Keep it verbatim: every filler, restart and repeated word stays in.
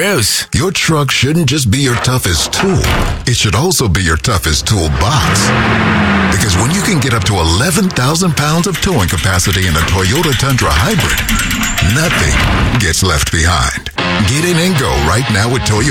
Bruce. Your truck shouldn't just be your toughest tool. It should also be your toughest toolbox. Because when you can get up to eleven thousand pounds of towing capacity in a Toyota Tundra Hybrid, nothing gets left behind. Get in and go right now with Toyota.